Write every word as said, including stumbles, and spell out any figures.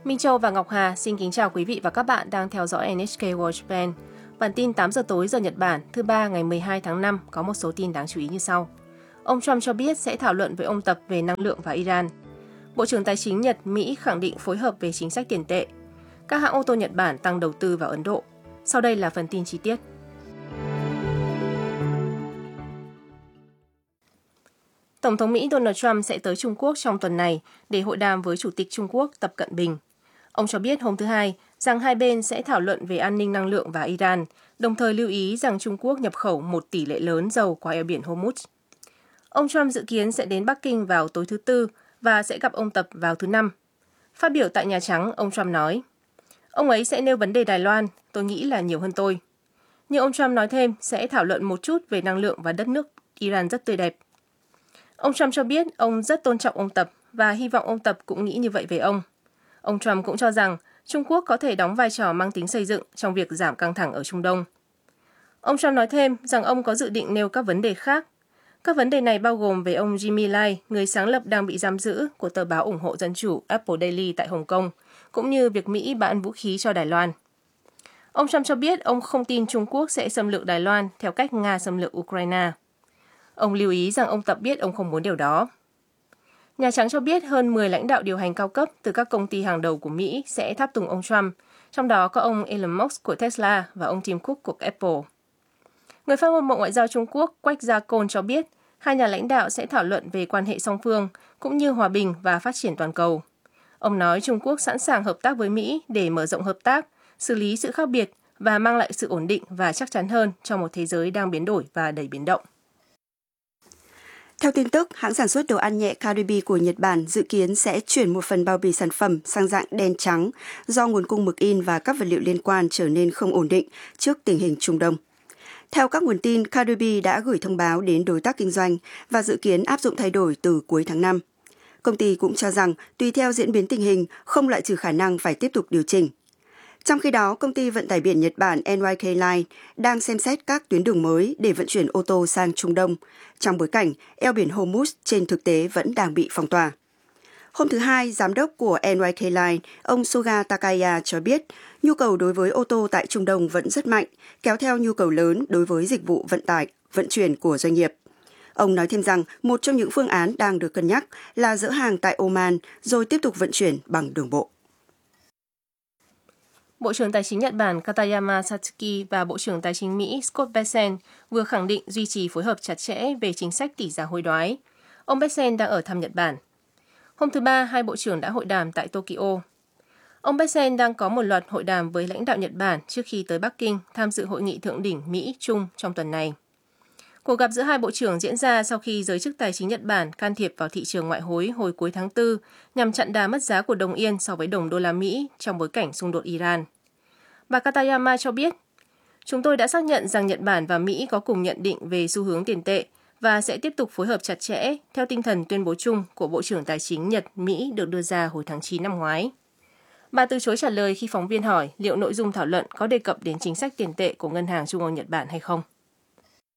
Minh Châu và Ngọc Hà xin kính chào quý vị và các bạn đang theo dõi en hát ca World Japan. Bản tin tám giờ tối giờ Nhật Bản thứ ba ngày mười hai tháng năm có một số tin đáng chú ý như sau. Ông Trump cho biết sẽ thảo luận với ông Tập về năng lượng và Iran. Bộ trưởng Tài chính Nhật, Mỹ khẳng định phối hợp về chính sách tiền tệ. Các hãng ô tô Nhật Bản tăng đầu tư vào Ấn Độ. Sau đây là phần tin chi tiết. Tổng thống Mỹ Donald Trump sẽ tới Trung Quốc trong tuần này để hội đàm với Chủ tịch Trung Quốc Tập Cận Bình. Ông cho biết hôm thứ Hai rằng hai bên sẽ thảo luận về an ninh năng lượng và Iran, đồng thời lưu ý rằng Trung Quốc nhập khẩu một tỷ lệ lớn dầu qua eo biển Hormuz. Ông Trump dự kiến sẽ đến Bắc Kinh vào tối thứ Tư và sẽ gặp ông Tập vào thứ Năm. Phát biểu tại Nhà Trắng, ông Trump nói, ông ấy sẽ nêu vấn đề Đài Loan, tôi nghĩ là nhiều hơn tôi. Nhưng ông Trump nói thêm sẽ thảo luận một chút về năng lượng và đất nước Iran rất tươi đẹp. Ông Trump cho biết ông rất tôn trọng ông Tập và hy vọng ông Tập cũng nghĩ như vậy về ông. Ông Trump cũng cho rằng Trung Quốc có thể đóng vai trò mang tính xây dựng trong việc giảm căng thẳng ở Trung Đông. Ông Trump nói thêm rằng ông có dự định nêu các vấn đề khác. Các vấn đề này bao gồm về ông Jimmy Lai, người sáng lập đang bị giam giữ của tờ báo ủng hộ dân chủ Apple Daily tại Hồng Kông, cũng như việc Mỹ bán vũ khí cho Đài Loan. Ông Trump cho biết ông không tin Trung Quốc sẽ xâm lược Đài Loan theo cách Nga xâm lược Ukraine. Ông lưu ý rằng ông Tập biết ông không muốn điều đó. Nhà Trắng cho biết hơn mười lãnh đạo điều hành cao cấp từ các công ty hàng đầu của Mỹ sẽ tháp tùng ông Trump, trong đó có ông Elon Musk của Tesla và ông Tim Cook của Apple. Người phát ngôn Bộ Ngoại giao Trung Quốc Quách Gia Côn cho biết hai nhà lãnh đạo sẽ thảo luận về quan hệ song phương cũng như hòa bình và phát triển toàn cầu. Ông nói Trung Quốc sẵn sàng hợp tác với Mỹ để mở rộng hợp tác, xử lý sự khác biệt và mang lại sự ổn định và chắc chắn hơn cho một thế giới đang biến đổi và đầy biến động. Theo tin tức, hãng sản xuất đồ ăn nhẹ Calbee của Nhật Bản dự kiến sẽ chuyển một phần bao bì sản phẩm sang dạng đen trắng do nguồn cung mực in và các vật liệu liên quan trở nên không ổn định trước tình hình Trung Đông. Theo các nguồn tin, Calbee đã gửi thông báo đến đối tác kinh doanh và dự kiến áp dụng thay đổi từ cuối tháng năm. Công ty cũng cho rằng tùy theo diễn biến tình hình, không loại trừ khả năng phải tiếp tục điều chỉnh. Trong khi đó, công ty vận tải biển Nhật Bản en i ca Line đang xem xét các tuyến đường mới để vận chuyển ô tô sang Trung Đông, trong bối cảnh eo biển Hormuz trên thực tế vẫn đang bị phong tỏa. Hôm thứ Hai, giám đốc của en i ca Line, ông Suga Takaya cho biết nhu cầu đối với ô tô tại Trung Đông vẫn rất mạnh, kéo theo nhu cầu lớn đối với dịch vụ vận tải, vận chuyển của doanh nghiệp. Ông nói thêm rằng một trong những phương án đang được cân nhắc là dỡ hàng tại Oman rồi tiếp tục vận chuyển bằng đường bộ. Bộ trưởng Tài chính Nhật Bản Katayama Satsuki và Bộ trưởng Tài chính Mỹ Scott Bessent vừa khẳng định duy trì phối hợp chặt chẽ về chính sách tỷ giá hối đoái. Ông Bessent đang ở thăm Nhật Bản. Hôm thứ Ba, hai bộ trưởng đã hội đàm tại Tokyo. Ông Bessent đang có một loạt hội đàm với lãnh đạo Nhật Bản trước khi tới Bắc Kinh tham dự hội nghị thượng đỉnh Mỹ-Trung trong tuần này. Cuộc gặp giữa hai bộ trưởng diễn ra sau khi giới chức tài chính Nhật Bản can thiệp vào thị trường ngoại hối hồi cuối tháng tư nhằm chặn đà mất giá của đồng yên so với đồng đô la Mỹ trong bối cảnh xung đột Iran. Bà Katayama cho biết, chúng tôi đã xác nhận rằng Nhật Bản và Mỹ có cùng nhận định về xu hướng tiền tệ và sẽ tiếp tục phối hợp chặt chẽ theo tinh thần tuyên bố chung của Bộ trưởng Tài chính Nhật Mỹ được đưa ra hồi tháng chín năm ngoái. Bà từ chối trả lời khi phóng viên hỏi liệu nội dung thảo luận có đề cập đến chính sách tiền tệ của Ngân hàng Trung ương Nhật Bản hay không.